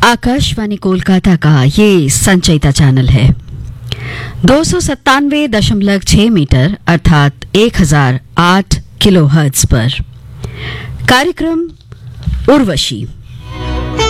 आकाशवाणी कोलकाता का ये संचयिता चैनल है 297.6 मीटर अर्थात 1008 किलोहर्ट्ज पर। कार्यक्रम उर्वशी।